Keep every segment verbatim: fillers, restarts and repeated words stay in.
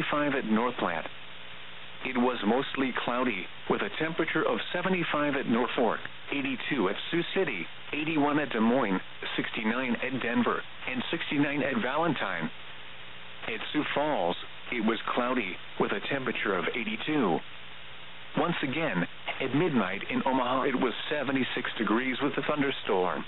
seventy-five at North Platte. It was mostly cloudy, with a temperature of seventy-five at North Fork, eighty-two at Sioux City, eighty-one at Des Moines, sixty-nine at Denver, and sixty-nine at Valentine. At Sioux Falls, it was cloudy, with a temperature of eighty-two. Once again, at midnight in Omaha it was seventy-six degrees with a thunderstorm.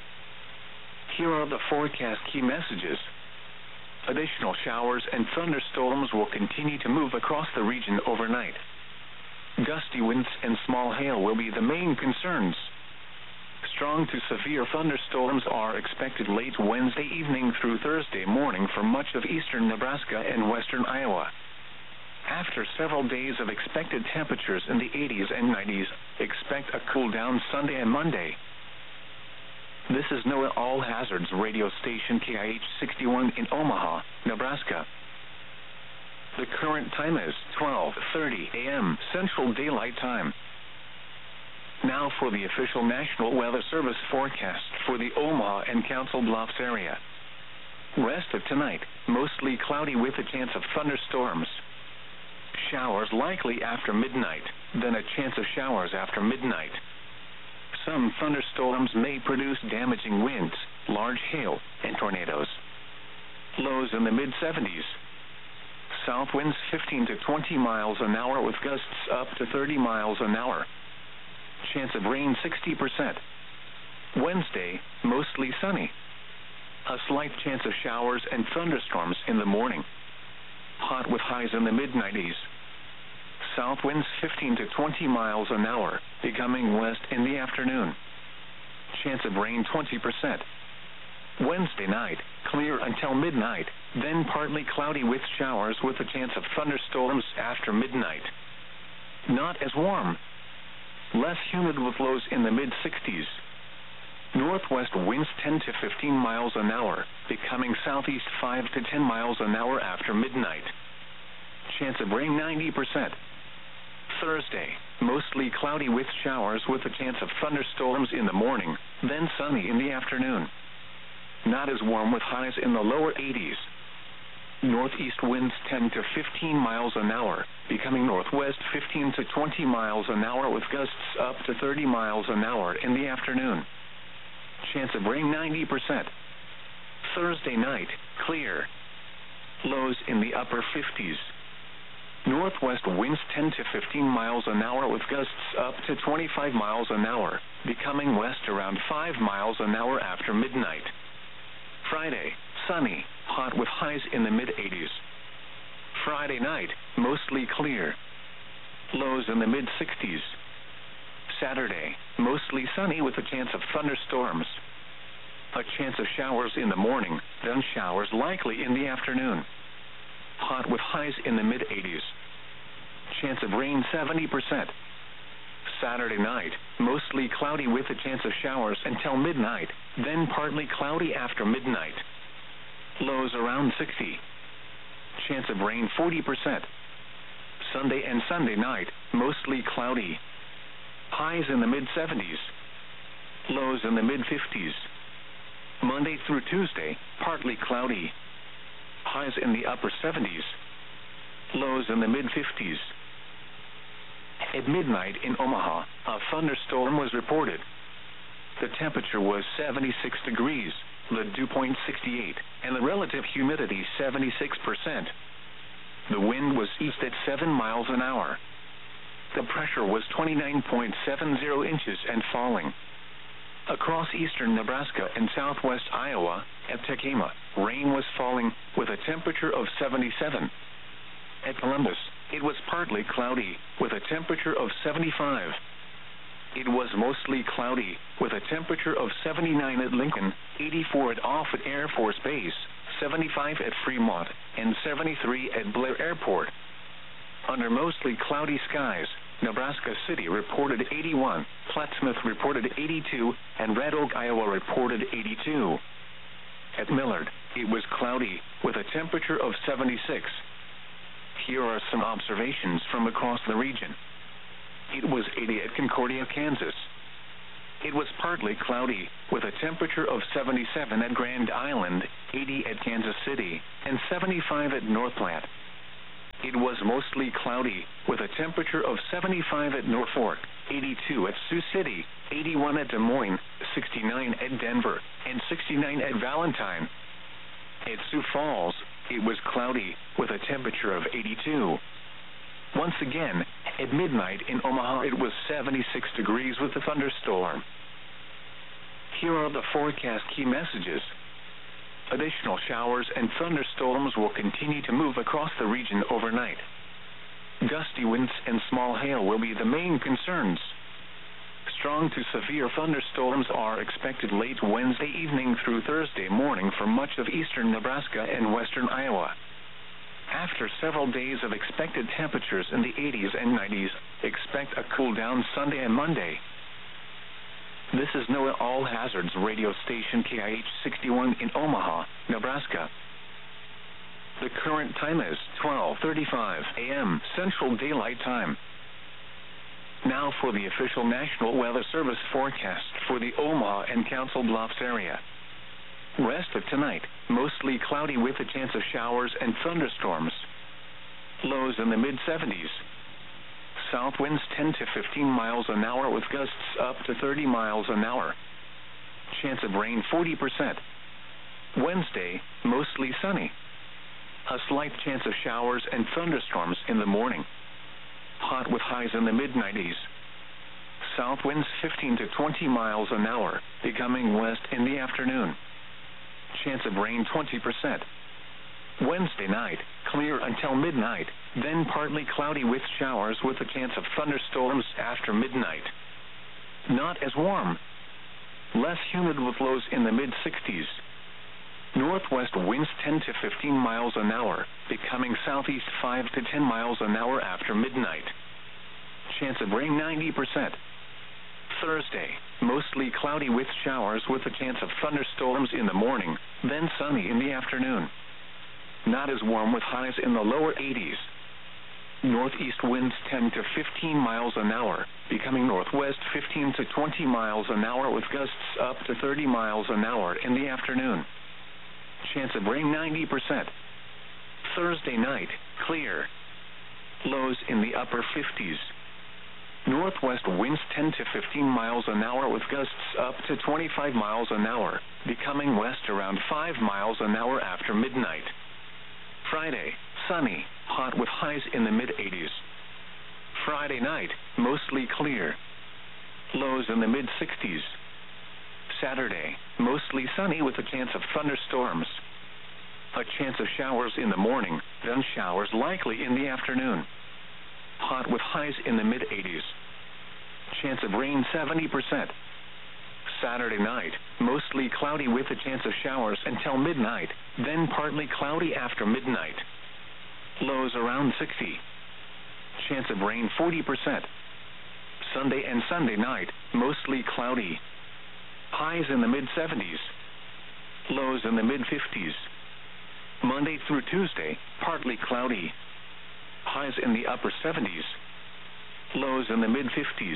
Here are the forecast key messages. Additional showers and thunderstorms will continue to move across the region overnight. Gusty winds and small hail will be the main concerns. Strong to severe thunderstorms are expected late Wednesday evening through Thursday morning for much of eastern Nebraska and western Iowa. After several days of expected temperatures in the eighties and nineties, expect a cool down Sunday and Monday. This is NOAA All Hazards radio station K I H sixty-one in Omaha, Nebraska. The current time is twelve thirty a m Central Daylight Time. Now for the official National Weather Service forecast for the Omaha and Council Bluffs area. Rest of tonight, mostly cloudy with a chance of thunderstorms. Showers likely after midnight, then a chance of showers after midnight. Some thunderstorms may produce damaging winds, large hail, and tornadoes. Lows in the mid seventies. South winds fifteen to twenty miles an hour with gusts up to thirty miles an hour. Chance of rain sixty percent. Wednesday, mostly sunny. A slight chance of showers and thunderstorms in the morning. Hot with highs in the mid nineties. South winds fifteen to twenty miles an hour, becoming west in the afternoon. Chance of rain twenty percent. Wednesday night, clear until midnight, then partly cloudy with showers with a chance of thunderstorms after midnight. Not as warm. Less humid with lows in the mid sixties. Northwest winds ten to fifteen miles an hour, becoming southeast five to ten miles an hour after midnight. Chance of rain ninety percent. Thursday, mostly cloudy with showers with a chance of thunderstorms in the morning, then sunny in the afternoon. Not as warm with highs in the lower eighties. Northeast winds ten to fifteen miles an hour, becoming northwest fifteen to twenty miles an hour with gusts up to thirty miles an hour in the afternoon. Chance of rain ninety percent. Thursday night, clear. Lows in the upper fifties. Northwest winds ten to fifteen miles an hour with gusts up to twenty-five miles an hour, becoming west around five miles an hour after midnight. Friday, sunny, hot with highs in the mid eighties. Friday night, mostly clear. Lows in the mid sixties. Saturday, mostly sunny with a chance of thunderstorms. A chance of showers in the morning, then showers likely in the afternoon. Hot with highs in the mid eighties. Chance of rain seventy percent. Saturday night, mostly cloudy with a chance of showers until midnight, then partly cloudy after midnight. Lows around sixty. Chance of rain forty percent. Sunday and Sunday night, mostly cloudy. Highs in the mid seventies. Lows in the mid fifties. Monday through Tuesday, partly cloudy. Highs in the upper seventies. Lows in the mid fifties. At midnight in Omaha, a thunderstorm was reported. The temperature was seventy-six degrees, the dew point sixty-eight, and the relative humidity seventy-six percent. The wind was east at seven miles an hour. The pressure was twenty-nine point seven zero inches and falling. Across eastern Nebraska and southwest Iowa, at Tekema, rain was falling with a temperature of seventy-seven. At Columbus, it was partly cloudy with a temperature of seventy-five. It was mostly cloudy with a temperature of seventy-nine at Lincoln, eighty-four at Offutt Air Force Base, seventy-five at Fremont, and seventy-three at Blair Airport. Under mostly cloudy skies, Nebraska City reported eighty-one, Plattsmouth reported eighty-two, and Red Oak, Iowa reported eighty-two. At Millard, it was cloudy with a temperature of seventy-six. Here are some observations from across the region. It was eighty at Concordia, Kansas. It was partly cloudy with a temperature of seventy-seven at Grand Island, eighty at Kansas City, and seventy-five at North Platte. It was mostly cloudy, with a temperature of seventy-five at Norfolk, eighty-two at Sioux City, eighty-one at Des Moines, sixty-nine at Denver, and sixty-nine at Valentine. At Sioux Falls, it was cloudy, with a temperature of eighty-two. Once again, at midnight in Omaha it was seventy-six degrees with a thunderstorm. Here are the forecast key messages. Additional showers and thunderstorms will continue to move across the region overnight. Gusty winds and small hail will be the main concerns. Strong to severe thunderstorms are expected late Wednesday evening through Thursday morning for much of eastern Nebraska and western Iowa. After several days of expected temperatures in the eighties and nineties, expect a cool down Sunday and Monday. This is NOAA All Hazards radio station K I H sixty-one in Omaha, Nebraska. The current time is twelve thirty-five a m Central Daylight Time. Now for the official National Weather Service forecast for the Omaha and Council Bluffs area. Rest of tonight, mostly cloudy with a chance of showers and thunderstorms. Lows in the mid seventies. South winds ten to fifteen miles an hour with gusts up to thirty miles an hour. Chance of rain forty percent. Wednesday, mostly sunny. A slight chance of showers and thunderstorms in the morning. Hot with highs in the mid nineties. South winds fifteen to twenty miles an hour, becoming west in the afternoon. Chance of rain twenty percent. Wednesday night, clear until midnight, then partly cloudy with showers with a chance of thunderstorms after midnight. Not as warm. Less humid with lows in the mid sixties. Northwest winds ten to fifteen miles an hour, becoming southeast five to ten miles an hour after midnight. Chance of rain ninety percent. Thursday, mostly cloudy with showers with a chance of thunderstorms in the morning, then sunny in the afternoon. Not as warm with highs in the lower eighties. Northeast winds ten to fifteen miles an hour, becoming northwest fifteen to twenty miles an hour with gusts up to thirty miles an hour in the afternoon. Chance of rain ninety percent. Thursday night, clear. Lows in the upper fifties. Northwest winds ten to fifteen miles an hour with gusts up to twenty-five miles an hour, becoming west around five miles an hour after midnight. Friday, sunny, hot with highs in the mid eighties. Friday night, mostly clear. Lows in the mid sixties. Saturday, mostly sunny with a chance of thunderstorms. A chance of showers in the morning, then showers likely in the afternoon. Hot with highs in the mid eighties. Chance of rain seventy percent. Saturday night, mostly cloudy with a chance of showers until midnight, then partly cloudy after midnight. Lows around sixty. Chance of rain forty percent. Sunday and Sunday night, mostly cloudy. Highs in the mid seventies. Lows in the mid fifties. Monday through Tuesday, partly cloudy. Highs in the upper seventies. Lows in the mid fifties.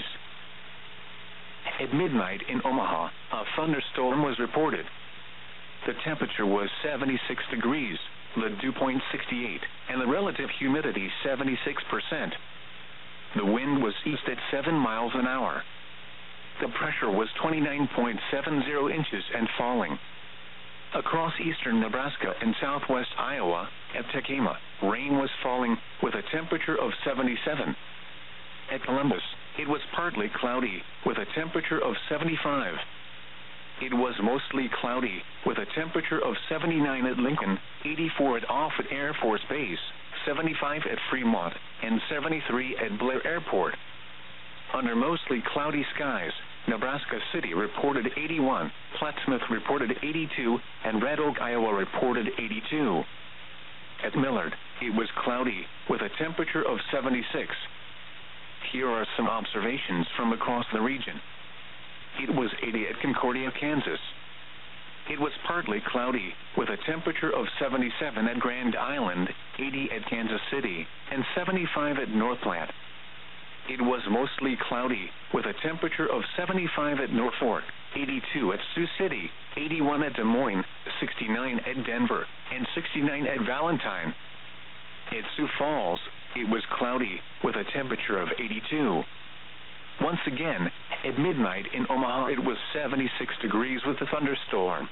At midnight in Omaha, a thunderstorm was reported. The temperature was seventy-six degrees, the dew point sixty-eight, and the relative humidity seventy-six percent. The wind was east at seven miles an hour. The pressure was twenty-nine point seven zero inches and falling. Across eastern Nebraska and southwest Iowa, at Tekema, rain was falling with a temperature of seventy-seven. At Columbus, it was partly cloudy with a temperature of seventy-five. It was mostly cloudy with a temperature of seventy-nine at Lincoln, eighty-four at Offutt Air Force Base, seventy-five at Fremont, and seventy-three at Blair Airport. Under mostly cloudy skies, Nebraska City reported eighty-one, Plattsmouth reported eighty-two, and Red Oak, Iowa reported eighty-two. At Millard, it was cloudy with a temperature of seventy-six. Here are some observations from across the region. It was eighty at Concordia, Kansas. It was partly cloudy with a temperature of seventy-seven at Grand Island, eighty at Kansas City, and seventy-five at North Platte. It was mostly cloudy with a temperature of seventy-five at Norfolk, eighty-two at Sioux City, eighty-one at Des Moines, sixty-nine at Denver, and sixty-nine at Valentine. At Sioux Falls, it was cloudy, with a temperature of eighty-two. Once again, at midnight in Omaha, it was seventy-six degrees with a thunderstorm.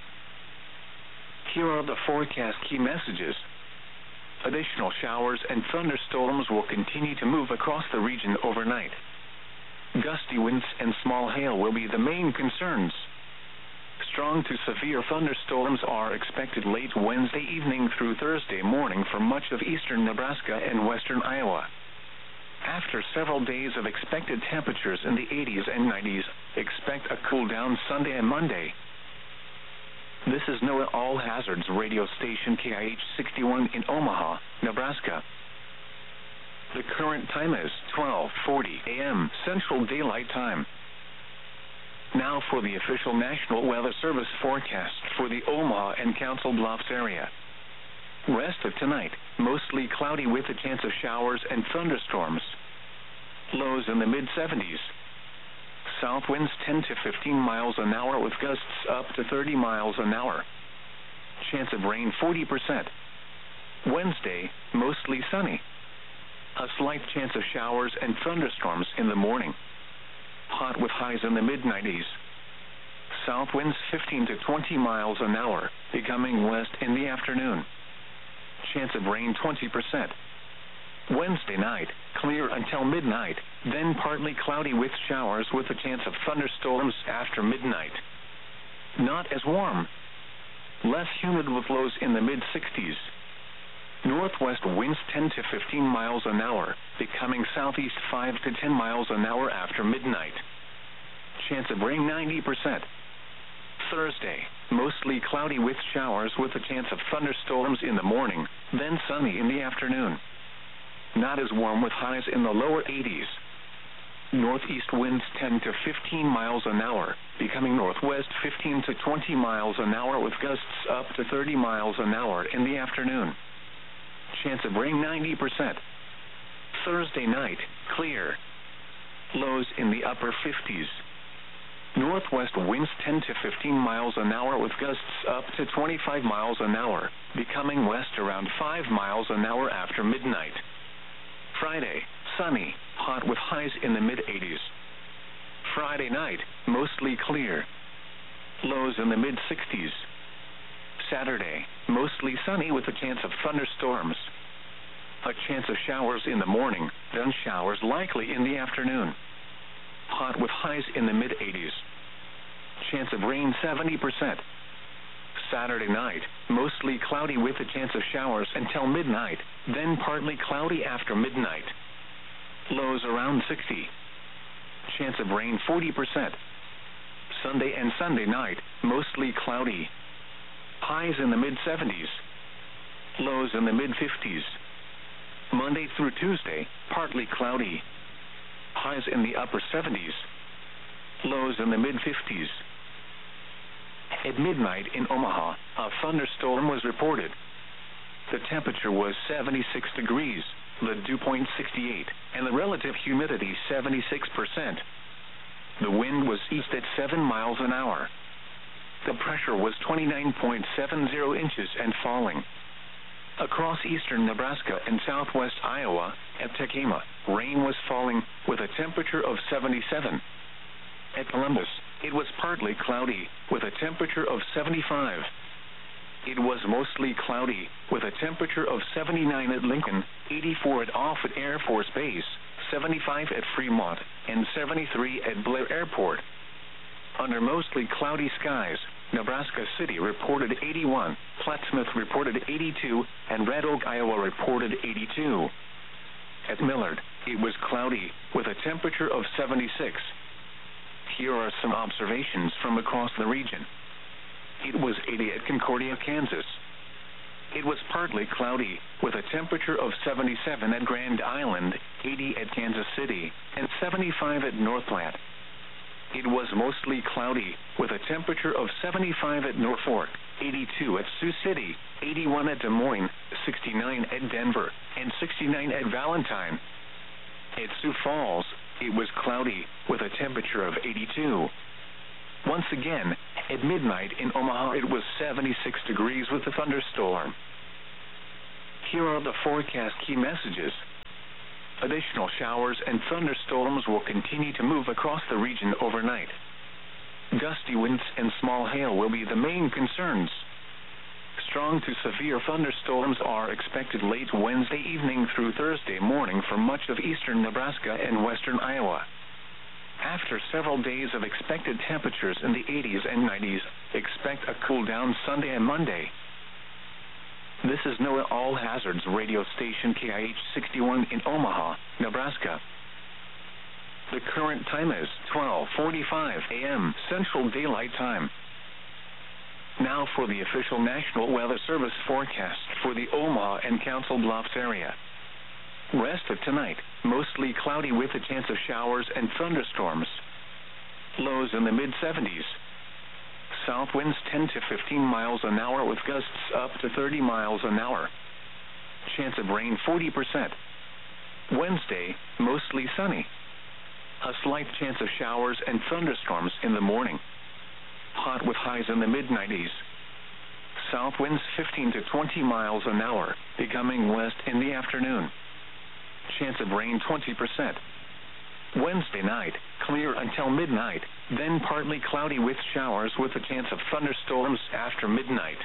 Here are the forecast key messages. Additional showers and thunderstorms will continue to move across the region overnight. Gusty winds and small hail will be the main concerns. Strong to severe thunderstorms are expected late Wednesday evening through Thursday morning for much of eastern Nebraska and western Iowa. After several days of expected temperatures in the eighties and nineties, expect a cool down Sunday and Monday. This is NOAA All Hazards radio station K I H sixty-one in Omaha, Nebraska. The current time is twelve forty a m Central Daylight Time. Now for the official National Weather Service forecast for the Omaha and Council Bluffs area. Rest of tonight, mostly cloudy with a chance of showers and thunderstorms. Lows in the mid seventies. South winds ten to fifteen miles an hour with gusts up to thirty miles an hour. Chance of rain forty percent. Wednesday, mostly sunny. A slight chance of showers and thunderstorms in the morning. Hot with highs in the mid nineties. South winds fifteen to twenty miles an hour, becoming west in the afternoon. Chance of rain twenty percent. Wednesday night, clear until midnight, then partly cloudy with showers with a chance of thunderstorms after midnight. Not as warm. Less humid with lows in the mid sixties. Northwest winds ten to fifteen miles an hour, becoming southeast five to ten miles an hour after midnight. Chance of rain ninety percent. Thursday, mostly cloudy with showers with a chance of thunderstorms in the morning, then sunny in the afternoon. Not as warm with highs in the lower eighties. Northeast winds ten to fifteen miles an hour, becoming northwest fifteen to twenty miles an hour with gusts up to thirty miles an hour in the afternoon. Chance of rain ninety percent. Thursday night, clear. Lows in the upper fifties. Northwest winds ten to fifteen miles an hour with gusts up to twenty-five miles an hour, becoming west around five miles an hour after midnight. Friday, sunny, hot with highs in the mid eighties. Friday night, mostly clear. Lows in the mid sixties. Saturday, mostly sunny with a chance of thunderstorms. A chance of showers in the morning, then showers likely in the afternoon. Hot with highs in the mid eighties. Chance of rain seventy percent. Saturday night, mostly cloudy with a chance of showers until midnight, then partly cloudy after midnight. Lows around sixty. Chance of rain forty percent. Sunday and Sunday night, mostly cloudy. Highs in the mid seventies. Lows in the mid fifties. Monday through Tuesday, partly cloudy. Highs in the upper seventies. Lows in the mid fifties. At midnight in Omaha, a thunderstorm was reported. The temperature was seventy-six degrees, the dew point sixty-eight, and the relative humidity seventy-six percent. The wind was east at seven miles an hour. The pressure was twenty-nine point seven zero inches and falling. Across eastern Nebraska and southwest Iowa, at Tekema, rain was falling with a temperature of seventy-seven. At Columbus, it was partly cloudy with a temperature of seventy-five. It was mostly cloudy with a temperature of seventy-nine at Lincoln, eighty-four at Offutt Air Force Base, seventy-five at Fremont, and seventy-three at Blair Airport. Under mostly cloudy skies, Nebraska City reported eighty-one, Plattsmouth reported eighty-two, and Red Oak, Iowa reported eighty-two. At Millard, it was cloudy with a temperature of seventy-six. Here are some observations from across the region. It was eighty at Concordia, Kansas. It was partly cloudy with a temperature of seventy-seven at Grand Island, eighty at Kansas City, and seventy-five at Northland. It was mostly cloudy with a temperature of seventy-five at Norfolk, eighty-two at Sioux City, eighty-one at Des Moines, sixty-nine at Denver, and sixty-nine at Valentine. At Sioux Falls, it was cloudy with a temperature of eighty-two. Once again, at midnight in Omaha, it was seventy-six degrees with a thunderstorm. Here are the forecast key messages. Additional showers and thunderstorms will continue to move across the region overnight. Gusty winds and small hail will be the main concerns. Strong to severe thunderstorms are expected late Wednesday evening through Thursday morning for much of eastern Nebraska and western Iowa. After several days of expected temperatures in the eighties and nineties, expect a cool down Sunday and Monday. This is NOAA All Hazards radio station K I H sixty-one in Omaha, Nebraska. The current time is twelve forty-five a m Central Daylight Time. Now for the official National Weather Service forecast for the Omaha and Council Bluffs area. Rest of tonight, mostly cloudy with a chance of showers and thunderstorms. Lows in the mid seventies. South winds ten to fifteen miles an hour with gusts up to thirty miles an hour. Chance of rain forty percent. Wednesday, mostly sunny. A slight chance of showers and thunderstorms in the morning. Hot with highs in the mid nineties. South winds fifteen to twenty miles an hour, becoming west in the afternoon. Chance of rain twenty percent. Wednesday night, clear until midnight, then partly cloudy with showers with a chance of thunderstorms after midnight.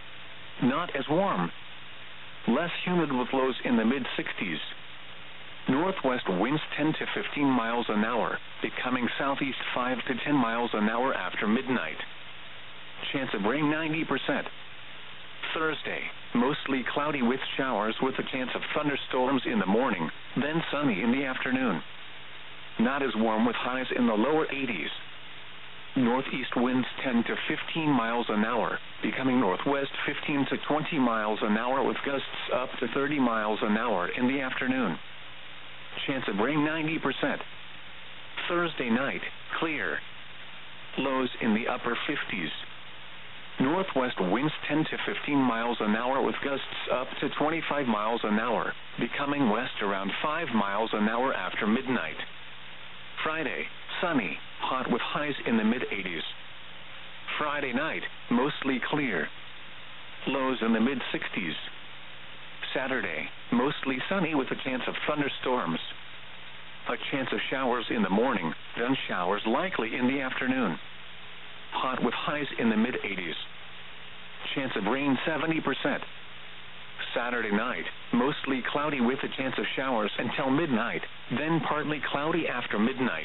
Not as warm. Less humid with lows in the mid sixties. Northwest winds ten to fifteen miles an hour, becoming southeast five to ten miles an hour after midnight. Chance of rain ninety percent. Thursday, mostly cloudy with showers with a chance of thunderstorms in the morning, then sunny in the afternoon. Not as warm with highs in the lower eighties. Northeast winds ten to fifteen miles an hour, becoming northwest fifteen to twenty miles an hour with gusts up to thirty miles an hour in the afternoon. Chance of rain ninety percent. Thursday night, clear. Lows in the upper fifties. Northwest winds ten to fifteen miles an hour with gusts up to twenty-five miles an hour, becoming west around five miles an hour after midnight. Friday, sunny, hot with highs in the mid eighties. Friday night, mostly clear. Lows in the mid sixties. Saturday, mostly sunny with a chance of thunderstorms. A chance of showers in the morning, then showers likely in the afternoon. Hot with highs in the mid eighties. Chance of rain seventy percent. Saturday night, mostly cloudy with a chance of showers until midnight, then partly cloudy after midnight.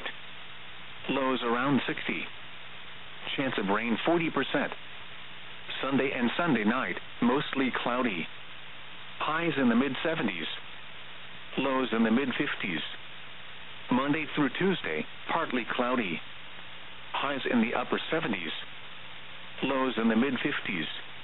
Lows around sixty. Chance of rain forty percent. Sunday and Sunday night, mostly cloudy. Highs in the mid seventies. Lows in the mid fifties. Monday through Tuesday, partly cloudy. Highs in the upper seventies. Lows in the mid fifties.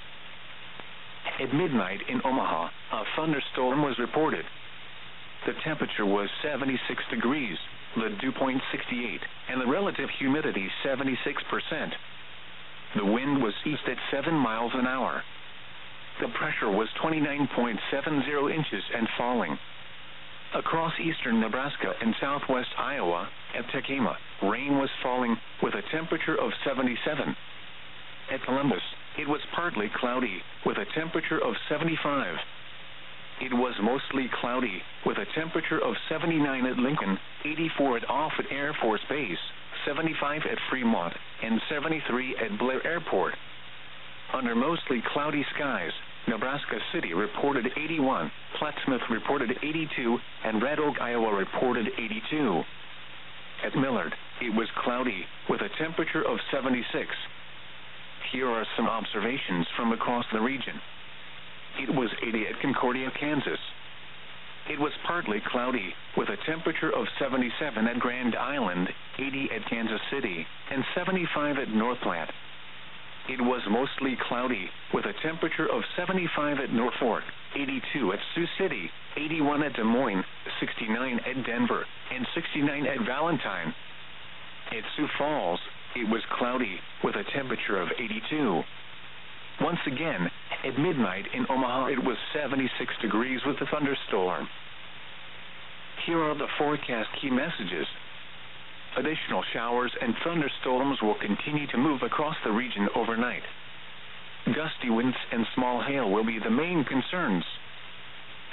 At midnight in Omaha, a thunderstorm was reported. The temperature was seventy-six degrees, the dew point sixty-eight, and the relative humidity seventy-six percent. The wind was east at seven miles an hour. The pressure was twenty-nine point seven zero inches and falling. Across eastern Nebraska and southwest Iowa, at Tekema, rain was falling with a temperature of seventy-seven. At Columbus, it was partly cloudy with a temperature of seventy-five. It was mostly cloudy with a temperature of seventy-nine at Lincoln, eighty-four at Offutt Air Force Base, seventy-five at Fremont, and seventy-three at Blair Airport. Under mostly cloudy skies, Nebraska City reported eighty-one, Plattsmouth reported eighty-two, and Red Oak, Iowa reported eighty-two. At Millard, it was cloudy with a temperature of seventy-six. Here are some observations from across the region. It was eighty at Concordia, Kansas. It was partly cloudy with a temperature of seventy-seven at Grand Island, eighty at Kansas City, and seventy-five at North Platte. It was mostly cloudy with a temperature of seventy-five at Norfolk, eighty-two at Sioux City, eighty-one at Des Moines, sixty-nine at Denver, and sixty-nine at Valentine. At Sioux Falls, it was cloudy with a temperature of eighty-two. Once again, at midnight in Omaha, it was seventy-six degrees with a thunderstorm. Here are the forecast key messages. Additional showers and thunderstorms will continue to move across the region overnight. Gusty winds and small hail will be the main concerns.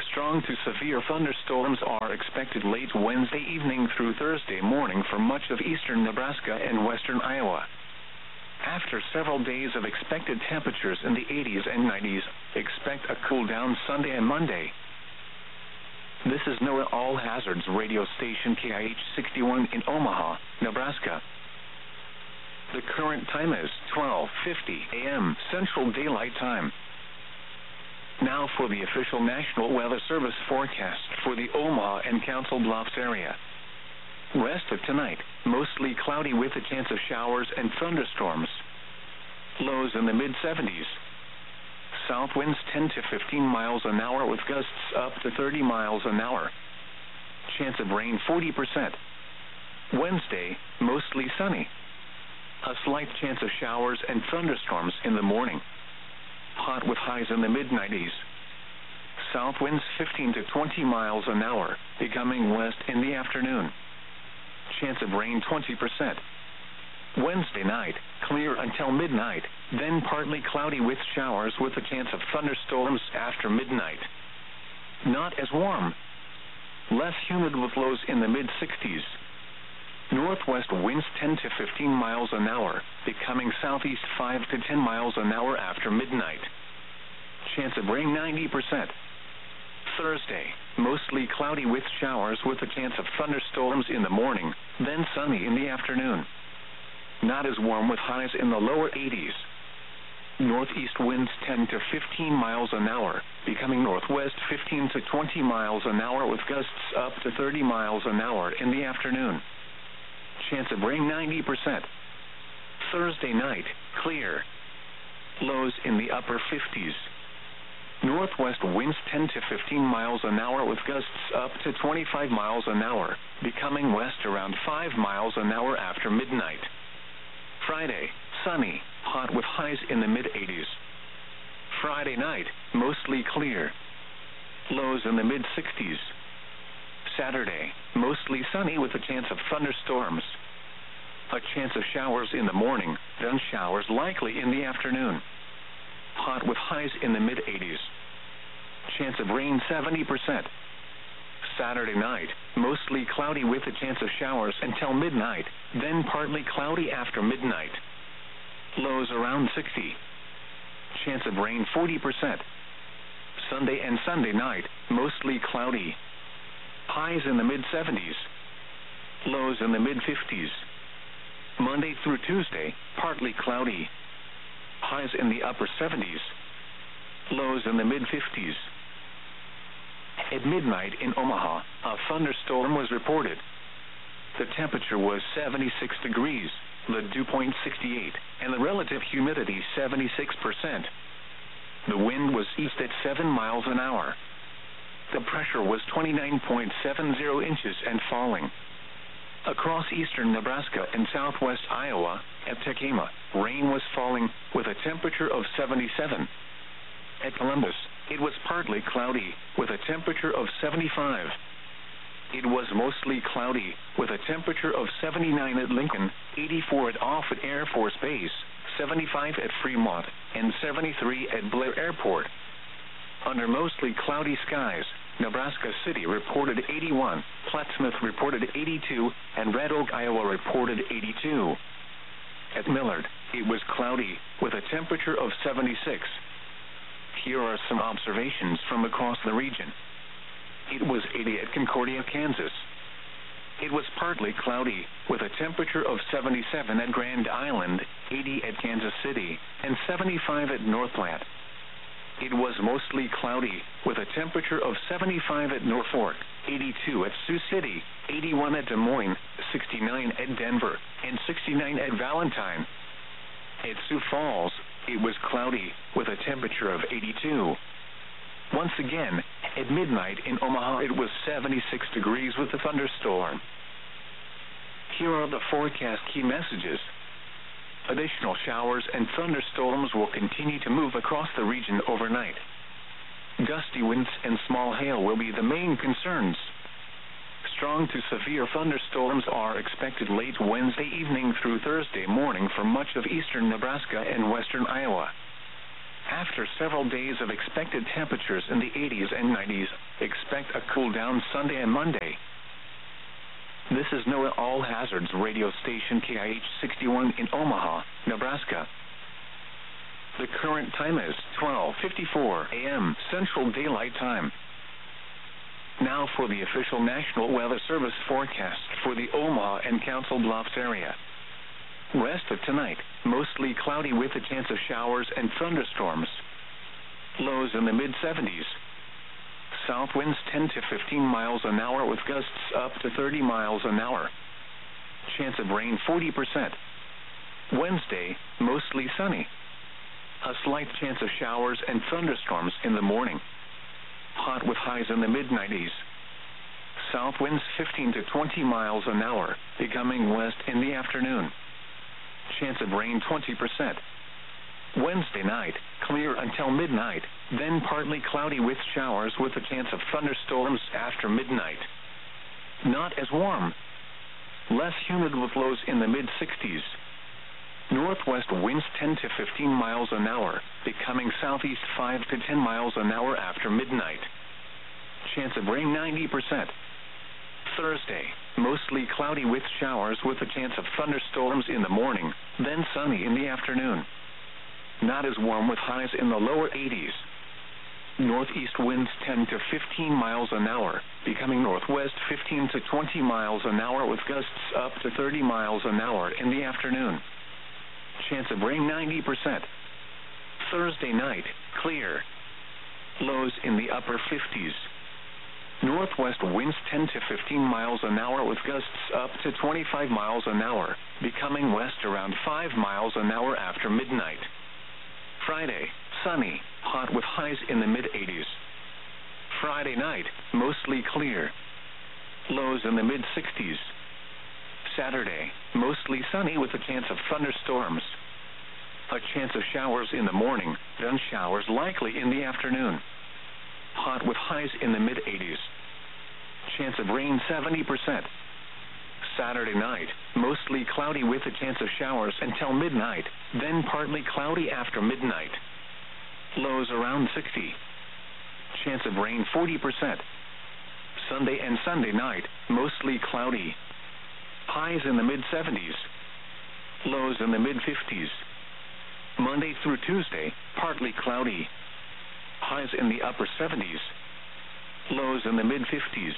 Strong to severe thunderstorms are expected late Wednesday evening through Thursday morning for much of eastern Nebraska and western Iowa. After several days of expected temperatures in the eighties and nineties, expect a cool down Sunday and Monday. This is NOAA All Hazards radio station K I H sixty-one in Omaha, Nebraska. The current time is twelve fifty a m Central Daylight Time. Now for the official National Weather Service forecast for the Omaha and Council Bluffs area. Rest of tonight, mostly cloudy with a chance of showers and thunderstorms. Lows in the mid seventies. South winds ten to fifteen miles an hour with gusts up to thirty miles an hour. Chance of rain forty percent. Wednesday, mostly sunny. A slight chance of showers and thunderstorms in the morning. Hot with highs in the mid nineties. South winds fifteen to twenty miles an hour, becoming west in the afternoon. Chance of rain twenty percent. Wednesday night, clear until midnight, then partly cloudy with showers with a chance of thunderstorms after midnight. Not as warm. Less humid with lows in the mid sixties. Northwest winds ten to fifteen miles an hour, becoming southeast five to ten miles an hour after midnight. Chance of rain ninety percent. Thursday, mostly cloudy with showers with a chance of thunderstorms in the morning, then sunny in the afternoon. Not as warm with highs in the lower eighties. Northeast winds ten to fifteen miles an hour, becoming northwest fifteen to twenty miles an hour with gusts up to thirty miles an hour in the afternoon. Chance of rain ninety percent. Thursday night, clear. Lows in the upper fifties. Northwest winds ten to fifteen miles an hour with gusts up to twenty-five miles an hour, becoming west around five miles an hour after midnight. Friday, sunny, hot with highs in the mid eighties. Friday night, mostly clear. Lows in the mid sixties. Saturday, mostly sunny with a chance of thunderstorms. A chance of showers in the morning, then showers likely in the afternoon. Hot with highs in the mid eighties. Chance of rain seventy percent. Saturday night, mostly cloudy with a chance of showers until midnight, then partly cloudy after midnight. Lows around sixty. Chance of rain forty percent. Sunday and Sunday night, mostly cloudy. Highs in the mid seventies. Lows in the mid fifties. Monday through Tuesday, partly cloudy. Highs in the upper seventies. Lows in the mid fifties. At midnight in Omaha, a thunderstorm was reported. The temperature was seventy-six degrees, the dew point sixty-eight, and the relative humidity seventy-six percent. The wind was east at seven miles an hour. The pressure was twenty-nine point seven zero inches and falling. Across eastern Nebraska and southwest Iowa, at Tekema, rain was falling with a temperature of seventy-seven. At Columbus, it was partly cloudy with a temperature of seventy-five. It was mostly cloudy with a temperature of seventy-nine at Lincoln, eighty-four at Offutt Air Force Base, seventy-five at Fremont, and seventy-three at Blair Airport. Under mostly cloudy skies, Nebraska City reported eighty-one, Plattsmouth reported eighty-two, and Red Oak, Iowa reported eighty-two. At Millard, it was cloudy with a temperature of seventy-six. Here are some observations from across the region. It was eighty at Concordia, Kansas. It was partly cloudy with a temperature of seventy-seven at Grand Island, eighty at Kansas City, and seventy-five at Northland. It was mostly cloudy with a temperature of seventy-five at Norfolk, eighty-two at Sioux City, eighty-one at Des Moines, sixty-nine at Denver, and sixty-nine at Valentine. At Sioux Falls, it was cloudy with a temperature of eighty-two. Once again, at midnight in Omaha, it was seventy-six degrees with a thunderstorm. Here are the forecast key messages. Additional showers and thunderstorms will continue to move across the region overnight. Gusty winds and small hail will be the main concerns. Strong to severe thunderstorms are expected late Wednesday evening through Thursday morning for much of eastern Nebraska and western Iowa. After several days of expected temperatures in the eighties and nineties, expect a cool down Sunday and Monday. This is NOAA All Hazards radio station K I H sixty-one in Omaha, Nebraska. The current time is twelve fifty-four a m Central Daylight Time. Now for the official National Weather Service forecast for the Omaha and Council Bluffs area. Rest of tonight, mostly cloudy with a chance of showers and thunderstorms. Lows in the mid seventies. South winds ten to fifteen miles an hour with gusts up to thirty miles an hour. Chance of rain forty percent. Wednesday, mostly sunny. A slight chance of showers and thunderstorms in the morning. Hot with highs in the mid nineties. South winds fifteen to twenty miles an hour, becoming west in the afternoon. Chance of rain twenty percent. Wednesday night, clear until midnight, then partly cloudy with showers with a chance of thunderstorms after midnight. Not as warm. Less humid with lows in the mid sixties. Northwest winds ten to fifteen miles an hour, becoming southeast five to ten miles an hour after midnight. Chance of rain ninety percent. Thursday, mostly cloudy with showers with a chance of thunderstorms in the morning, then sunny in the afternoon. Not as warm with highs in the lower eighties. Northeast winds ten to fifteen miles an hour, becoming northwest fifteen to twenty miles an hour with gusts up to thirty miles an hour in the afternoon. Chance of rain ninety percent. Thursday night, clear. Lows in the upper fifties. Northwest winds ten to fifteen miles an hour with gusts up to twenty-five miles an hour, becoming west around five miles an hour after midnight. Friday, sunny, hot with highs in the mid eighties. Friday night, mostly clear. Lows in the mid sixties. Saturday, mostly sunny with a chance of thunderstorms. A chance of showers in the morning, then showers likely in the afternoon. Hot with highs in the mid eighties. Chance of rain seventy percent. Saturday night, mostly cloudy with a chance of showers until midnight, then partly cloudy after midnight. Lows around sixty. Chance of rain forty percent. Sunday and Sunday night, mostly cloudy. Highs in the mid seventies. Lows in the mid fifties. Monday through Tuesday, partly cloudy. Highs in the upper seventies. Lows in the mid fifties.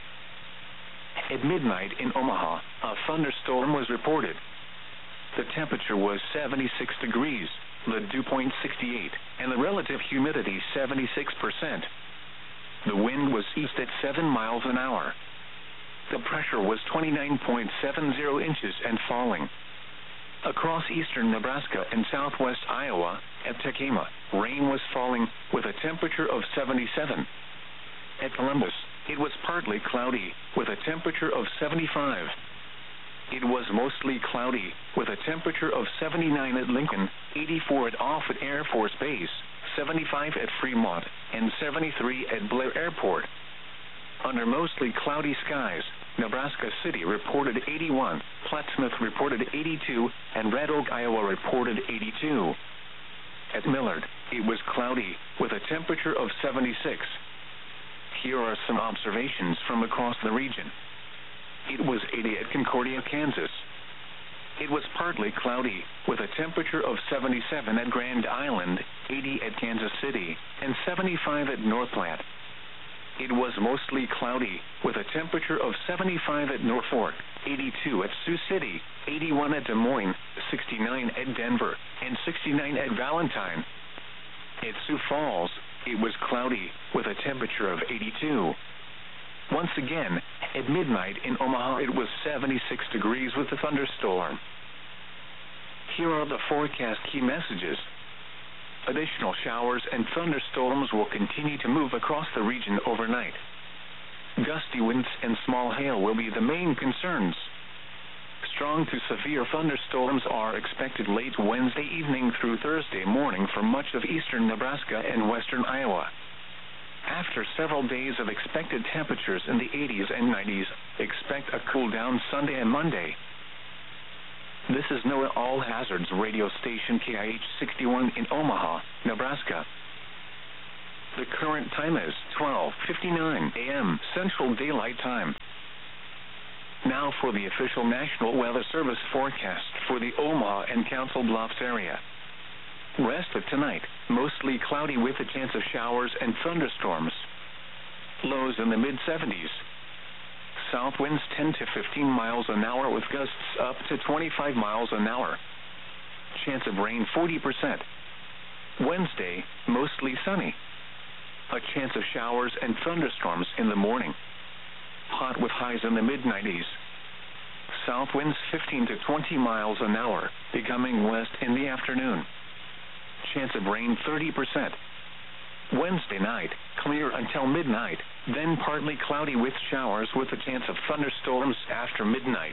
At midnight in Omaha, a thunderstorm was reported. The temperature was seventy-six degrees, the dew point sixty-eight, and the relative humidity seventy-six percent. The wind was east at seven miles an hour. The pressure was twenty-nine point seven zero inches and falling. Across eastern Nebraska and southwest Iowa, at Tekema, rain was falling with a temperature of seventy-seven. At Columbus, it was partly cloudy with a temperature of seventy-five. It was mostly cloudy with a temperature of seventy-nine at Lincoln, eighty-four at Offutt Air Force Base, seventy-five at Fremont, and seventy-three at Blair Airport. Under mostly cloudy skies, Nebraska City reported eighty-one, Plattsmouth reported eighty-two, and Red Oak, Iowa reported eighty-two. At Millard, it was cloudy with a temperature of seventy-six. Here are some observations from across the region. It was eighty at Concordia, Kansas. It was partly cloudy with a temperature of seventy-seven at Grand Island, eighty at Kansas City, and seventy-five at Northland. It was mostly cloudy with a temperature of seventy-five at Norfolk, eighty-two at Sioux City, eighty-one at Des Moines, sixty-nine at Denver, and sixty-nine at Valentine. At Sioux Falls, it was cloudy with a temperature of eighty-two. Once again, at midnight in Omaha, it was seventy-six degrees with a thunderstorm. Here are the forecast key messages. Additional showers and thunderstorms will continue to move across the region overnight. Gusty winds and small hail will be the main concerns. Strong to severe thunderstorms are expected late Wednesday evening through Thursday morning for much of eastern Nebraska and western Iowa. After several days of expected temperatures in the eighties and nineties, expect a cool down Sunday and Monday. This is NOAA All Hazards radio station K I H sixty-one in Omaha, Nebraska. The current time is twelve fifty-nine a m Central Daylight Time. Now for the official National Weather Service forecast for the Omaha and Council Bluffs area. Rest of tonight, mostly cloudy with a chance of showers and thunderstorms. Lows in the mid seventies. South winds ten to fifteen miles an hour with gusts up to twenty-five miles an hour. Chance of rain forty percent. Wednesday, mostly sunny. A chance of showers and thunderstorms in the morning. Hot with highs in the mid nineties. South winds fifteen to twenty miles an hour, becoming west in the afternoon. Chance of rain thirty percent. Wednesday night, clear until midnight, then partly cloudy with showers with a chance of thunderstorms after midnight.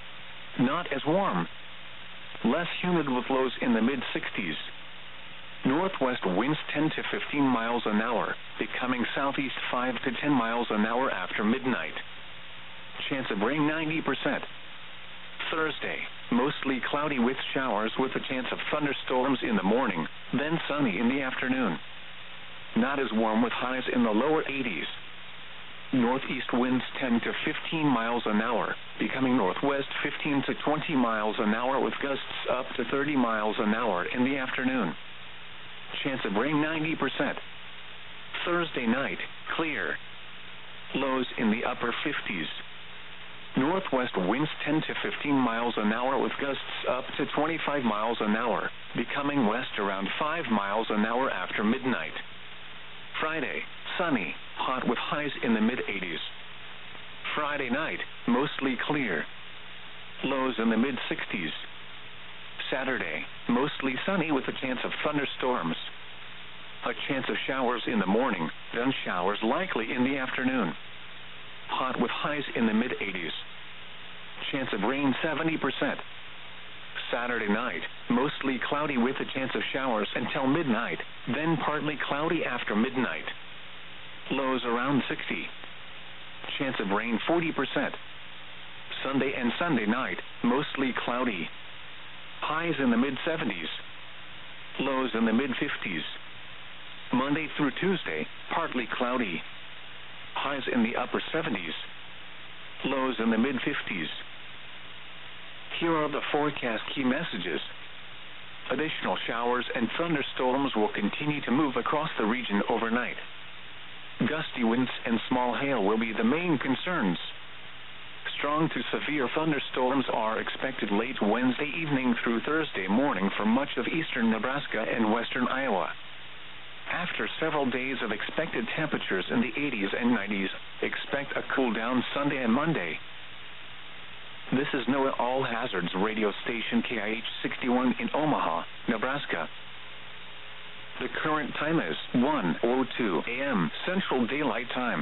Not as warm. Less humid with lows in the mid sixties. Northwest winds ten to fifteen miles an hour, becoming southeast five to ten miles an hour after midnight. Chance of rain ninety percent. Thursday, mostly cloudy with showers with a chance of thunderstorms in the morning, then sunny in the afternoon. Not as warm with highs in the lower eighties. Northeast winds ten to fifteen miles an hour, becoming northwest fifteen to twenty miles an hour with gusts up to thirty miles an hour in the afternoon. Chance of rain ninety percent. Thursday night, clear. Lows in the upper fifties. Northwest winds ten to fifteen miles an hour with gusts up to twenty-five miles an hour, becoming west around five miles an hour after midnight. Friday, sunny, hot with highs in the mid eighties. Friday night, mostly clear. Lows in the mid sixties. Saturday, mostly sunny with a chance of thunderstorms. A chance of showers in the morning, then showers likely in the afternoon. Hot with highs in the mid eighties. Chance of rain seventy percent. Saturday night, mostly cloudy with a chance of showers until midnight, then partly cloudy after midnight. Lows around sixty. Chance of rain forty percent. Sunday and Sunday night, mostly cloudy. Highs in the mid seventies. Lows in the mid fifties. Monday through Tuesday, partly cloudy. Highs in the upper seventies. Lows in the mid fifties. Here are the forecast key messages. Additional showers and thunderstorms will continue to move across the region overnight. Gusty winds and small hail will be the main concerns. Strong to severe thunderstorms are expected late Wednesday evening through Thursday morning for much of eastern Nebraska and western Iowa. After several days of expected temperatures in the eighties and nineties, expect a cool down Sunday and Monday. This is NOAA All Hazards radio station K I H sixty-one in Omaha, Nebraska. The current time is one oh two a m Central Daylight Time.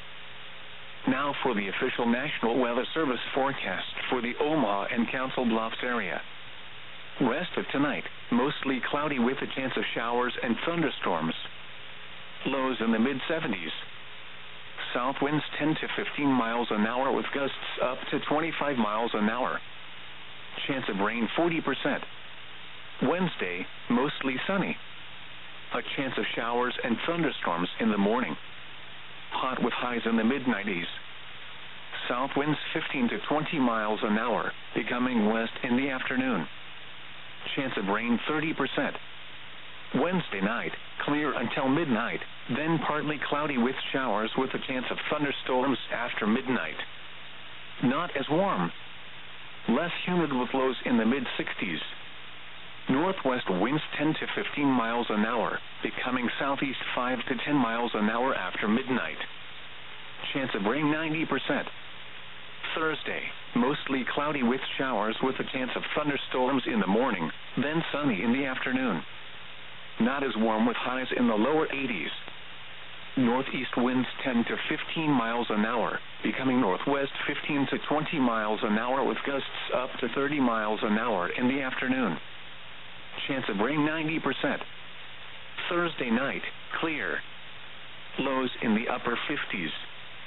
Now for the official National Weather Service forecast for the Omaha and Council Bluffs area. Rest of tonight, mostly cloudy with a chance of showers and thunderstorms. Lows in the mid seventies. South winds ten to fifteen miles an hour with gusts up to twenty-five miles an hour. Chance of rain forty percent. Wednesday, mostly sunny. A chance of showers and thunderstorms in the morning. Hot with highs in the mid nineties. South winds fifteen to twenty miles an hour, becoming west in the afternoon. Chance of rain thirty percent. Wednesday night, clear until midnight, then partly cloudy with showers with a chance of thunderstorms after midnight. Not as warm. Less humid with lows in the mid sixties. Northwest winds ten to fifteen miles an hour, becoming southeast five to ten miles an hour after midnight. Chance of rain ninety percent. Thursday, mostly cloudy with showers with a chance of thunderstorms in the morning, then sunny in the afternoon. Not as warm with highs in the lower eighties. Northeast winds ten to fifteen miles an hour, becoming northwest fifteen to twenty miles an hour with gusts up to thirty miles an hour in the afternoon. Chance of rain ninety percent. Thursday night, clear. Lows in the upper fifties.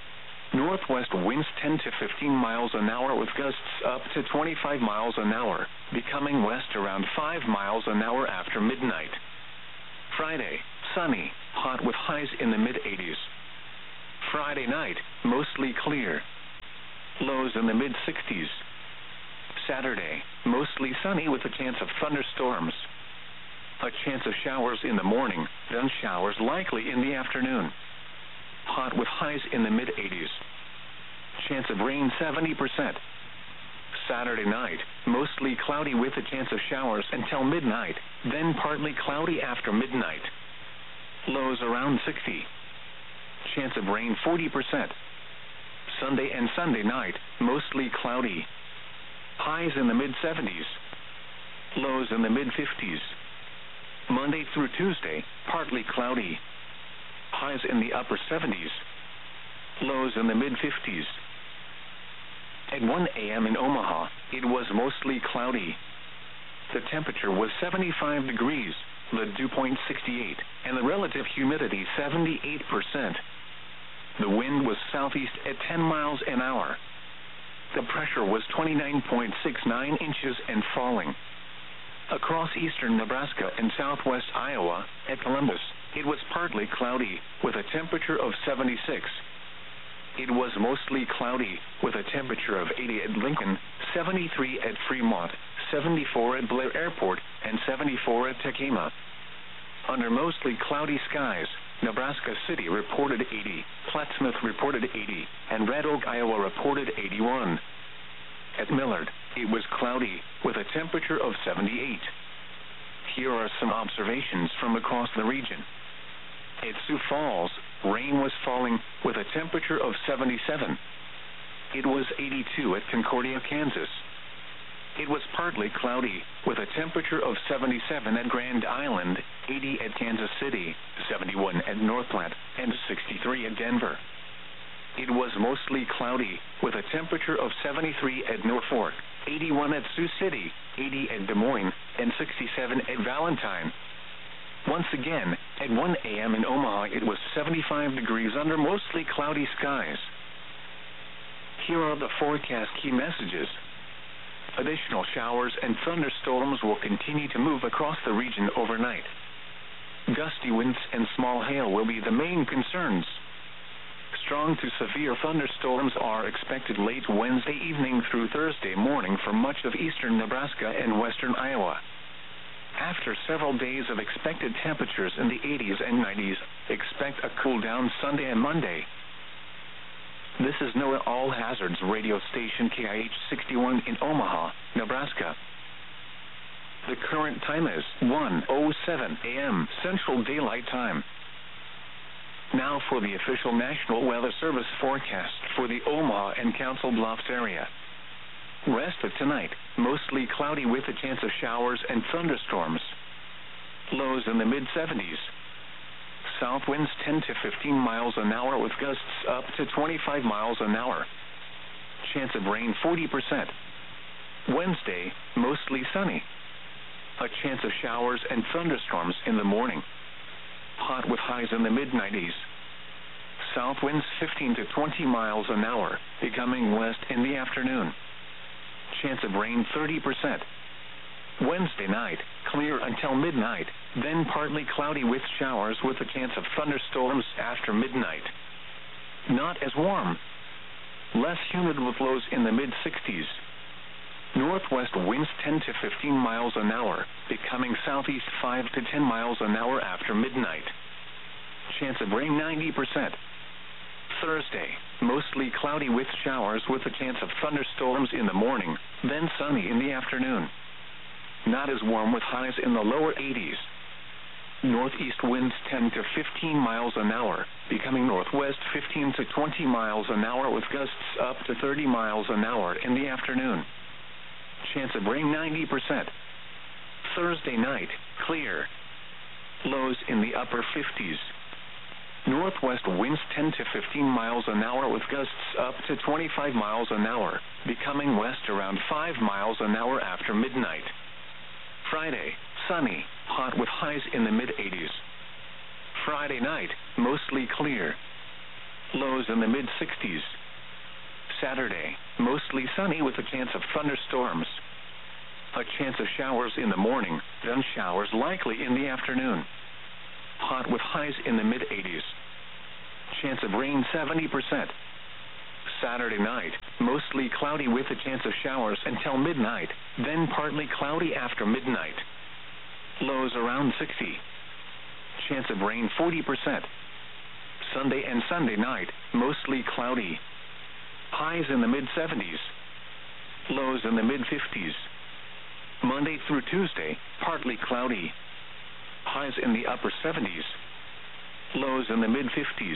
Northwest winds ten to fifteen miles an hour with gusts up to twenty-five miles an hour, becoming west around five miles an hour after midnight. Friday, sunny, hot with highs in the mid eighties. Friday night, mostly clear. Lows in the mid sixties. Saturday, mostly sunny with a chance of thunderstorms. A chance of showers in the morning, then showers likely in the afternoon. Hot with highs in the mid eighties. Chance of rain seventy percent. Saturday night, mostly cloudy with a chance of showers until midnight, then partly cloudy after midnight. Lows around sixty. Chance of rain forty percent. Sunday and Sunday night, mostly cloudy. Highs in the mid seventies. Lows in the mid fifties. Monday through Tuesday, partly cloudy. Highs in the upper seventies. Lows in the mid fifties. At one A M in Omaha, it was mostly cloudy. The temperature was seventy-five degrees, the dew point sixty-eight, and the relative humidity seventy-eight percent. The wind was southeast at ten miles an hour. The pressure was twenty-nine point six nine inches and falling. Across eastern Nebraska and southwest Iowa, at Columbus, it was partly cloudy, with a temperature of seventy-six. It was mostly cloudy, with a temperature of eighty at Lincoln, seventy-three at Fremont, seventy-four at Blair Airport, and seventy-four at Tekema. Under mostly cloudy skies, Nebraska City reported eighty, Plattsmouth reported eighty, and Red Oak, Iowa reported eighty-one. At Millard, it was cloudy, with a temperature of seventy-eight. Here are some observations from across the region. At Sioux Falls, rain was falling, with a temperature of seventy-seven. It was eighty-two at Concordia, Kansas. It was partly cloudy, with a temperature of seventy-seven at Grand Island, eighty at Kansas City, seventy-one at North Platte, and sixty-three at Denver. It was mostly cloudy, with a temperature of seventy-three at Norfolk, eighty-one at Sioux City, eighty at Des Moines, and sixty-seven at Valentine. Once again, at one A M in Omaha, it was seventy-five degrees under mostly cloudy skies. Here are the forecast key messages. Additional showers and thunderstorms will continue to move across the region overnight. Gusty winds and small hail will be the main concerns. Strong to severe thunderstorms are expected late Wednesday evening through Thursday morning for much of eastern Nebraska and western Iowa. After several days of expected temperatures in the eighties and nineties, expect a cool down Sunday and Monday. This is NOAA All Hazards radio station K I H sixty-one in Omaha, Nebraska. The current time is one oh seven A M Central Daylight Time. Now for the official National Weather Service forecast for the Omaha and Council Bluffs area. Rest of tonight, mostly cloudy with a chance of showers and thunderstorms. Lows in the mid seventies. South winds ten to fifteen miles an hour with gusts up to twenty-five miles an hour. Chance of rain forty percent. Wednesday, mostly sunny. A chance of showers and thunderstorms in the morning. Hot with highs in the mid nineties. South winds fifteen to twenty miles an hour, becoming west in the afternoon. Chance of rain thirty percent. Wednesday night, clear until midnight, then partly cloudy with showers with a chance of thunderstorms after midnight. Not as warm. Less humid with lows in the mid sixties. Northwest winds ten to fifteen miles an hour, becoming southeast five to ten miles an hour after midnight. Chance of rain ninety percent. Thursday, mostly cloudy with showers with a chance of thunderstorms in the morning, then sunny in the afternoon. Not as warm with highs in the lower eighties. Northeast winds ten to fifteen miles an hour, becoming northwest fifteen to twenty miles an hour with gusts up to thirty miles an hour in the afternoon. Chance of rain ninety percent. Thursday night, clear. Lows in the upper fifties. Northwest winds ten to fifteen miles an hour with gusts up to twenty-five miles an hour, becoming west around five miles an hour after midnight. Friday, sunny, hot with highs in the mid eighties. Friday night, mostly clear. Lows in the mid sixties. Saturday, mostly sunny with a chance of thunderstorms. A chance of showers in the morning, then showers likely in the afternoon. Hot with highs in the mid eighties. Chance of rain seventy percent. Saturday night, mostly cloudy with a chance of showers until midnight, then partly cloudy after midnight. Lows around sixty. Chance of rain forty percent. Sunday and Sunday night, mostly cloudy. Highs in the mid seventies. Lows in the mid fifties. Monday through Tuesday, partly cloudy. Highs in the upper seventies. Lows in the mid fifties.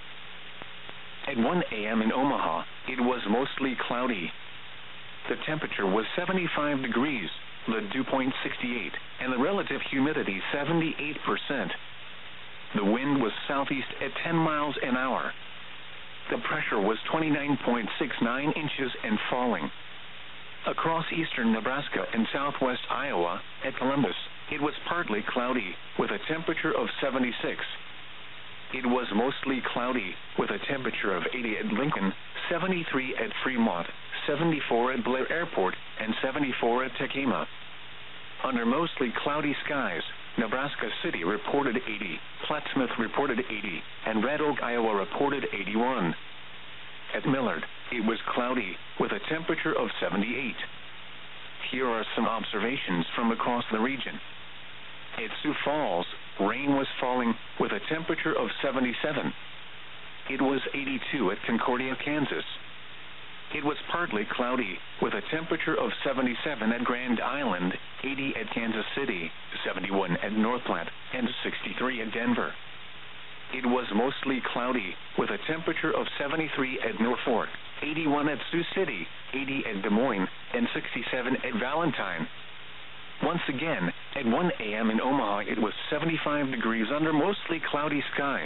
At one a m in Omaha, it was mostly cloudy. The temperature was seventy-five degrees, the dew point sixty-eight, and the relative humidity seventy-eight percent. The wind was southeast at ten miles an hour. The pressure was twenty-nine point six nine inches and falling. Across eastern Nebraska and southwest Iowa, at Columbus, it was partly cloudy, with a temperature of seventy-six. It was mostly cloudy, with a temperature of eighty at Lincoln, seventy-three at Fremont, seventy-four at Blair Airport, and seventy-four at Tekamah. Under mostly cloudy skies, Nebraska City reported eighty, Plattsmouth reported eighty, and Red Oak, Iowa reported eighty-one. At Millard, it was cloudy, with a temperature of seventy-eight. Here are some observations from across the region. At Sioux Falls, rain was falling, with a temperature of seventy-seven. It was eighty-two at Concordia, Kansas. It was partly cloudy, with a temperature of seventy-seven at Grand Island, eighty at Kansas City, seventy-one at North Platte, and sixty-three at Denver. It was mostly cloudy, with a temperature of seventy-three at Norfolk, eighty-one at Sioux City, eighty at Des Moines, and sixty-seven at Valentine. Once again, at one a m in Omaha, it was seventy-five degrees under mostly cloudy skies.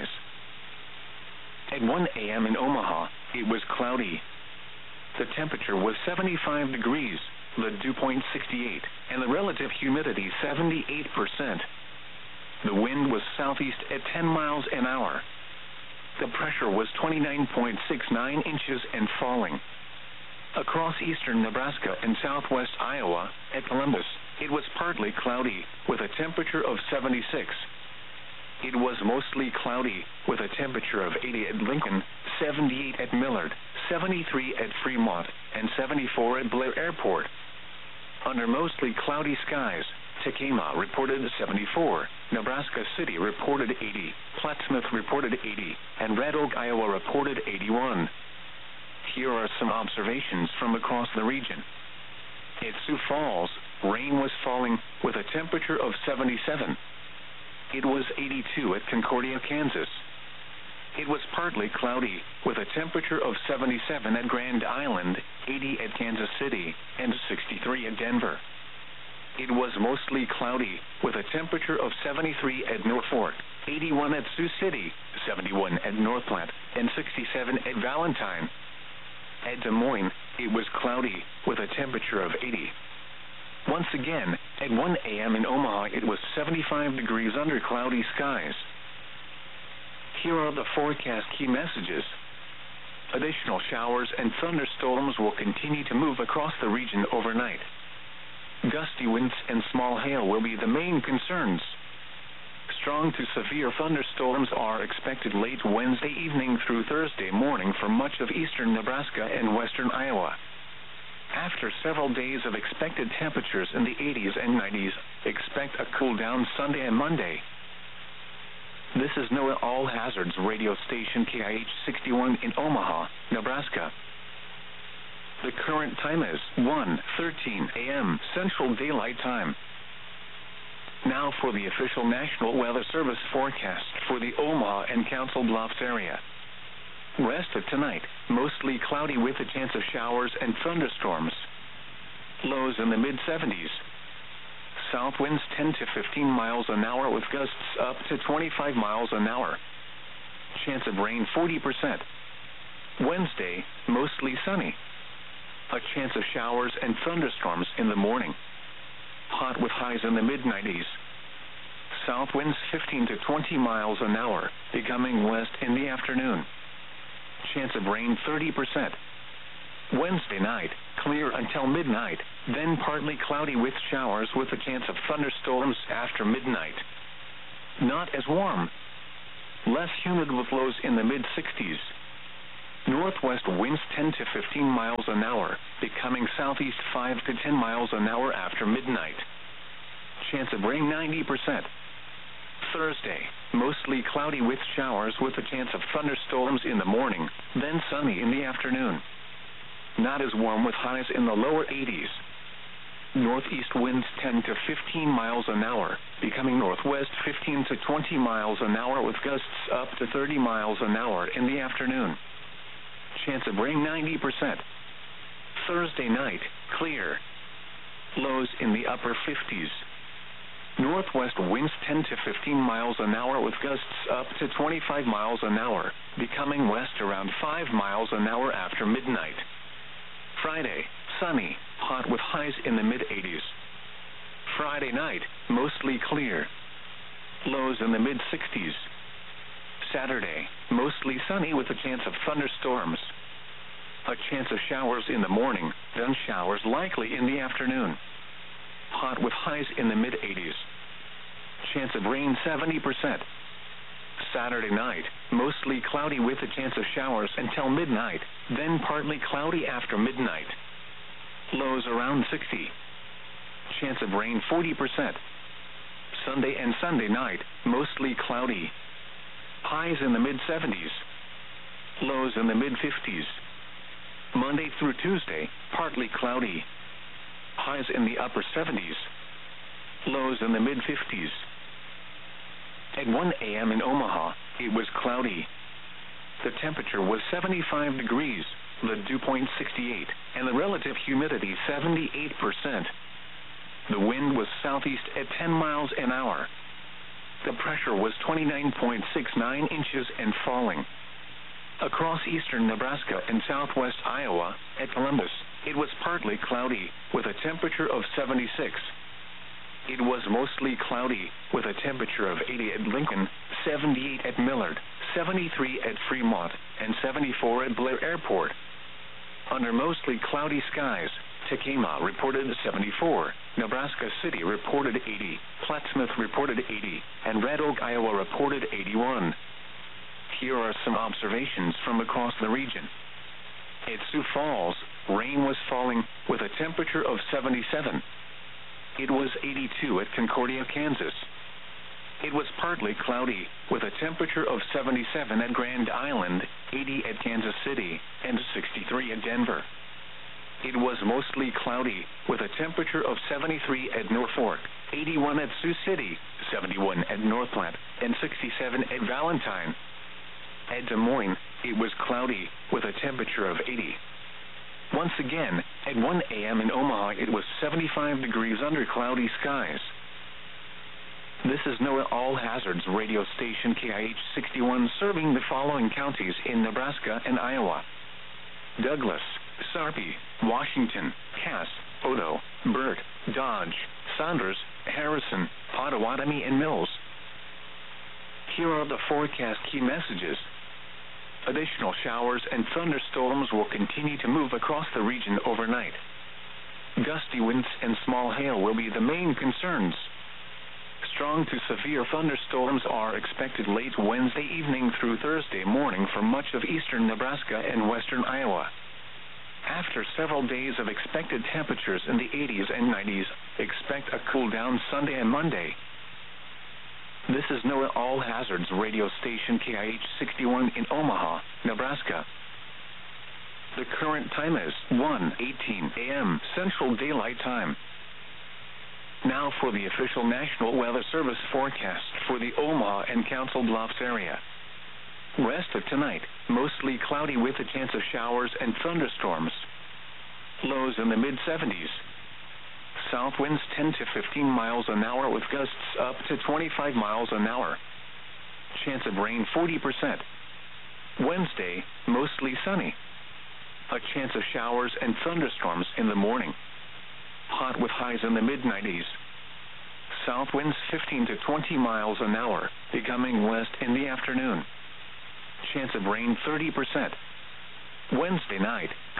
At one a m in Omaha, it was cloudy. The temperature was seventy-five degrees, the dew point sixty-eight, and the relative humidity seventy-eight percent. The wind was southeast at ten miles an hour. The pressure was twenty-nine point six nine inches and falling. Across eastern Nebraska and southwest Iowa, at Columbus, it was partly cloudy, with a temperature of seventy-six. It was mostly cloudy, with a temperature of eighty at Lincoln, seventy-eight at Millard, seventy-three at Fremont, and seventy-four at Blair Airport. Under mostly cloudy skies, Tekamah reported seventy-four, Nebraska City reported eighty, Plattsmouth reported eighty, and Red Oak, Iowa reported eighty-one. Here are some observations from across the region. At Sioux Falls, rain was falling, with a temperature of seventy-seven. It was eighty-two at Concordia, Kansas. It was partly cloudy, with a temperature of seventy-seven at Grand Island, eighty at Kansas City, and sixty-three at Denver. It was mostly cloudy, with a temperature of seventy-three at Norfolk, eighty-one at Sioux City, seventy-one at North Platte, and sixty-seven at Valentine. At Des Moines, it was cloudy, with a temperature of eighty. Once again, at one a m in Omaha, it was seventy-five degrees under cloudy skies. Here are the forecast key messages. Additional showers and thunderstorms will continue to move across the region overnight. Gusty winds and small hail will be the main concerns. Strong to severe thunderstorms are expected late Wednesday evening through Thursday morning for much of eastern Nebraska and western Iowa. After several days of expected temperatures in the eighties and nineties, expect a cool down Sunday and Monday. This is NOAA All Hazards radio station K I H sixty-one in Omaha, Nebraska. The current time is one thirteen a m Central Daylight Time. Now for the official National Weather Service forecast for the Omaha and Council Bluffs area. Rest of tonight, mostly cloudy with a chance of showers and thunderstorms. Lows in the mid seventies. South winds ten to fifteen miles an hour with gusts up to twenty-five miles an hour. Chance of rain forty percent. Wednesday, mostly sunny. A chance of showers and thunderstorms in the morning. Hot with highs in the mid nineties. South winds fifteen to twenty miles an hour, becoming west in the afternoon. Chance of rain thirty percent. Wednesday night, clear until midnight, then partly cloudy with showers with a chance of thunderstorms after midnight. Not as warm. Less humid with lows in the mid sixties. Northwest winds ten to fifteen miles an hour, becoming southeast five to ten miles an hour after midnight. Chance of rain ninety percent. Thursday, mostly cloudy with showers with a chance of thunderstorms in the morning, then sunny in the afternoon. Not as warm with highs in the lower eighties. Northeast winds ten to fifteen miles an hour, becoming northwest fifteen to twenty miles an hour with gusts up to thirty miles an hour in the afternoon. Chance of rain ninety percent. Thursday night, clear. Lows in the upper fifties. Northwest winds ten to fifteen miles an hour with gusts up to twenty-five miles an hour, becoming west around five miles an hour after midnight. Friday, sunny, hot with highs in the mid eighties. Friday night, mostly clear. Lows in the mid sixties. Saturday, mostly sunny with a chance of thunderstorms. A chance of showers in the morning, then showers likely in the afternoon. Hot with highs in the mid eighties. Chance of rain seventy percent. Saturday night, mostly cloudy with a chance of showers until midnight, then partly cloudy after midnight. Lows around sixty. Chance of rain forty percent. Sunday and Sunday night, mostly cloudy. Highs in the mid seventies. Lows in the mid fifties. Monday through Tuesday, partly cloudy. Highs in the upper seventies. Lows in the mid fifties. At one a m in Omaha, it was cloudy. The temperature was seventy-five degrees, the dew point sixty-eight, and the relative humidity seventy-eight percent. The wind was southeast at ten miles an hour. The pressure was twenty-nine point six nine inches and falling. Across eastern Nebraska and southwest Iowa, at Columbus, it was partly cloudy, with a temperature of seventy-six. It was mostly cloudy, with a temperature of eighty at Lincoln, seventy-eight at Millard, seventy-three at Fremont, and seventy-four at Blair Airport. Under mostly cloudy skies, Tekamah reported seventy-four, Nebraska City reported eighty, Plattsmouth reported eighty, and Red Oak, Iowa reported eighty-one. Here are some observations from across the region. At Sioux Falls, rain was falling, with a temperature of seventy-seven. It was eighty-two at Concordia, Kansas. It was partly cloudy, with a temperature of seventy-seven at Grand Island, eighty at Kansas City, and sixty-three at Denver. It was mostly cloudy, with a temperature of seventy-three at Norfolk, eighty-one at Sioux City, seventy-one at North Platte, and sixty-seven at Valentine. At Des Moines, it was cloudy, with a temperature of eighty. Once again, at one a m in Omaha, it was seventy-five degrees under cloudy skies. This is NOAA All Hazards radio station K I H sixty-one, serving the following counties in Nebraska and Iowa: Douglas, Sarpy, Washington, Cass, Odo, Burt, Dodge, Saunders, Harrison, Pottawatomie, and Mills. Here are the forecast key messages. Additional showers and thunderstorms will continue to move across the region overnight. Gusty winds and small hail will be the main concerns. Strong to severe thunderstorms are expected late Wednesday evening through Thursday morning for much of eastern Nebraska and western Iowa. After several days of expected temperatures in the eighties and nineties, expect a cool down Sunday and Monday. This is NOAA All Hazards radio station K I H sixty-one in Omaha, Nebraska. The current time is one eighteen a m Central Daylight Time. Now for the official National Weather Service forecast for the Omaha and Council Bluffs area. Rest of tonight, mostly cloudy with a chance of showers and thunderstorms. Lows in the mid seventies. South winds ten to fifteen miles an hour with gusts up to twenty-five miles an hour. Chance of rain forty percent. Wednesday, mostly sunny. A chance of showers and thunderstorms in the morning. Hot with highs in the mid nineties. South winds fifteen to twenty miles an hour, becoming west in the afternoon. Chance of rain thirty percent. Wednesday night,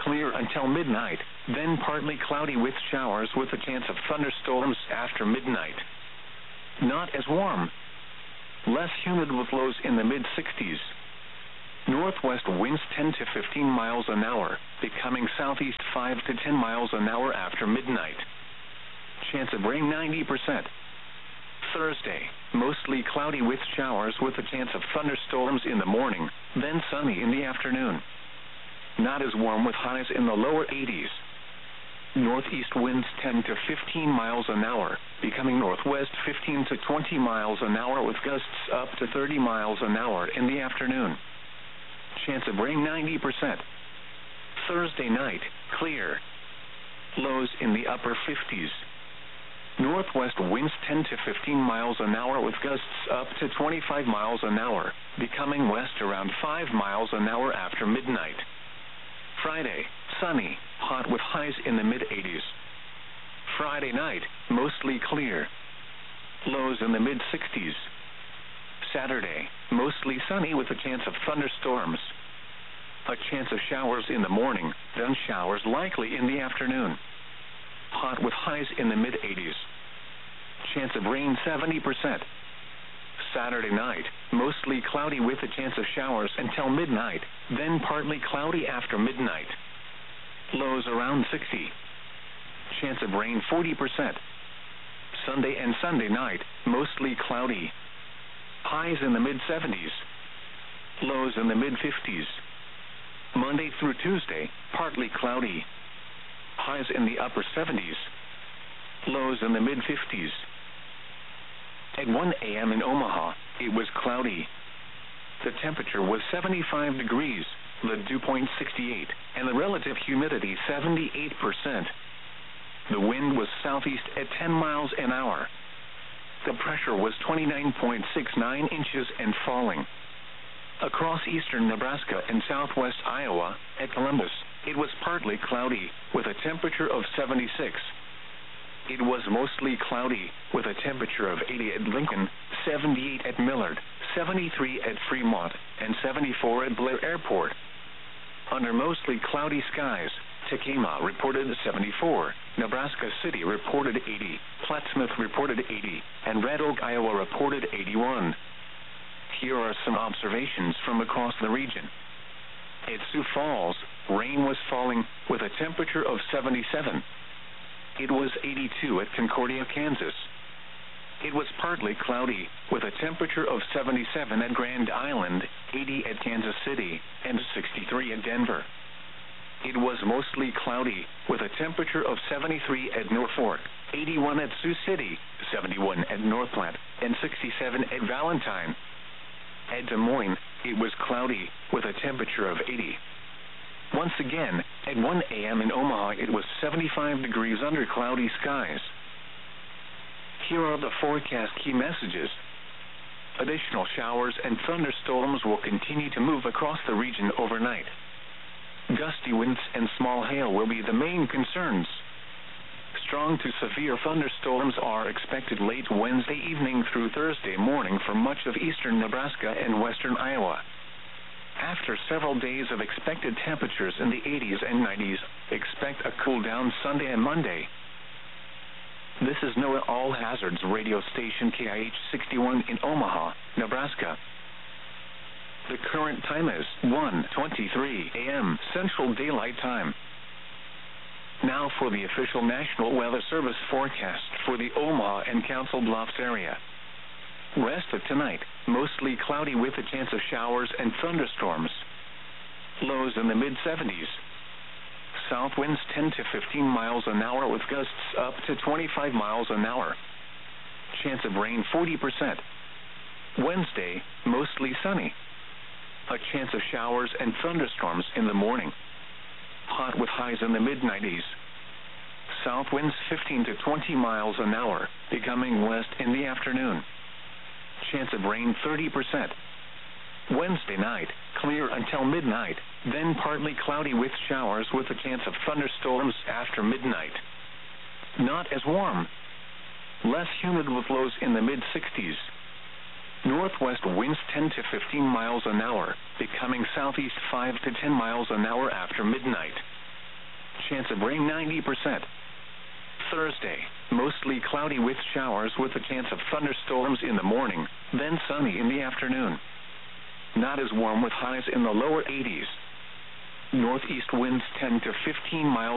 clear until midnight, then partly cloudy with showers with a chance of thunderstorms after midnight. Not as warm. Less humid with lows in the mid sixties. Northwest winds ten to fifteen miles an hour, becoming southeast five to ten miles an hour after midnight. Chance of rain ninety percent. Thursday, mostly cloudy with showers with a chance of thunderstorms in the morning, then sunny in the afternoon. Not as warm with highs in the lower eighties. Northeast winds ten to fifteen miles an hour, becoming northwest fifteen to twenty miles an hour with gusts up to thirty miles an hour in the afternoon. Chance of rain ninety percent. Thursday night, clear. Lows in the upper fifties. Northwest winds ten to fifteen miles an hour with gusts up to twenty-five miles an hour, becoming west around five miles an hour after midnight. Friday, sunny, hot with highs in the mid eighties. Friday night, mostly clear. Lows in the mid sixties. Saturday, mostly sunny with a chance of thunderstorms. A chance of showers in the morning, then showers likely in the afternoon. Hot with highs in the mid eighties. Chance of rain seventy percent. Saturday night, mostly cloudy with a chance of showers until midnight, then partly cloudy after midnight. Lows around sixty. Chance of rain forty percent. Sunday and Sunday night, mostly cloudy. Highs in the mid seventies. Lows in the mid fifties. Monday through Tuesday, partly cloudy. Highs in the upper seventies. Lows in the mid fifties. At one a m in Omaha, it was cloudy. The temperature was seventy-five degrees, the dew point sixty-eight, and the relative humidity seventy-eight percent. The wind was southeast at ten miles an hour. The pressure was twenty-nine point six nine inches and falling. Across eastern Nebraska and southwest Iowa, at Columbus, it was partly cloudy, with a temperature of seventy-six. It was mostly cloudy, with a temperature of eighty at Lincoln, seventy-eight at Millard, seventy-three at Fremont, and seventy-four at Blair Airport. Under mostly cloudy skies, Tekamah reported seventy-four, Nebraska City reported eighty, Plattsmouth reported eighty, and Red Oak, Iowa reported eighty-one. Here are some observations from across the region. At Sioux Falls, rain was falling, with a temperature of seventy-seven. It was eighty-two at Concordia, Kansas. It was partly cloudy, with a temperature of seventy-seven at Grand Island, eighty at Kansas City, and sixty-three at Denver. It was mostly cloudy, with a temperature of seventy-three at Norfolk, eighty-one at Sioux City, seventy-one at North Platte, and sixty-seven at Valentine. At Des Moines, it was cloudy, with a temperature of eighty. Once again, at one a m in Omaha, it was seventy-five degrees under cloudy skies. Here are the forecast key messages. Additional showers and thunderstorms will continue to move across the region overnight. Gusty winds and small hail will be the main concerns. Strong to severe thunderstorms are expected late Wednesday evening through Thursday morning for much of eastern Nebraska and western Iowa. After several days of expected temperatures in the eighties and nineties, expect a cool down Sunday and Monday. This is NOAA All Hazards radio station K I H sixty-one in Omaha, Nebraska. The current time is one twenty-three a m Central Daylight Time. Now for the official National Weather Service forecast for the Omaha and Council Bluffs area. Rest of tonight, mostly cloudy with a chance of showers and thunderstorms. Lows in the mid seventies. South winds ten to fifteen miles an hour with gusts up to twenty-five miles an hour. Chance of rain forty percent. Wednesday, mostly sunny. A chance of showers and thunderstorms in the morning. Hot with highs in the mid nineties. South winds fifteen to twenty miles an hour, becoming west in the afternoon. Chance of rain thirty percent. Wednesday night, clear until midnight, then partly cloudy with showers with a chance of thunderstorms after midnight. Not as warm. Less humid with lows in the mid sixties. Northwest winds ten to fifteen miles an hour, becoming southeast five to ten miles an hour after midnight. chance of rain ninety percent. Thursday, mostly cloudy with showers with a chance of thunderstorms in the morning, then sunny in the afternoon. Not as warm with highs in the lower eighties. Northeast winds ten to fifteen miles